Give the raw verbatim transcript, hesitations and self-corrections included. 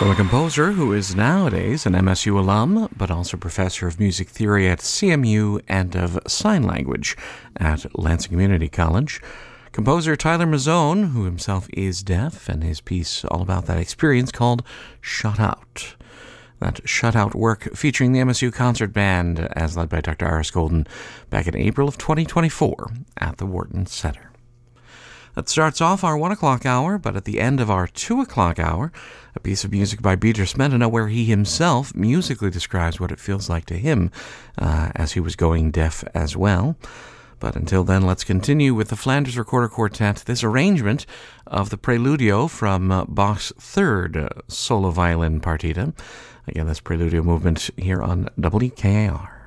From a composer who is nowadays an M S U alum, but also professor of music theory at C M U and of sign language at Lansing Community College, composer Tyler Mazzone, who himself is deaf, and his piece all about that experience called Shut Out. That Shut Out work featuring the M S U Concert Band, as led by Doctor Iris Golden, back in April of twenty twenty-four at the Wharton Center. That starts off our one o'clock hour, but at the end of our two o'clock hour, a piece of music by Beatrice Medina where he himself musically describes what it feels like to him uh, as he was going deaf as well. But until then, let's continue with the Flanders Recorder Quartet, this arrangement of the Preludio from uh, Bach's third uh, solo violin partita. Again, this Preludio movement here on W K A R.